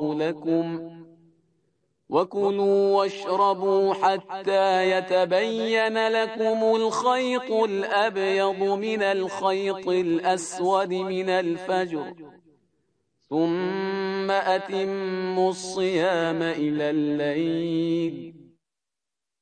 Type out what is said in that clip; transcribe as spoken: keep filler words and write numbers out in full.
الله لكم وكلوا واشربوا حتى يتبين لكم الخيط الأبيض من الخيط الأسود من الفجر ثم أتموا الصيام إلى الليل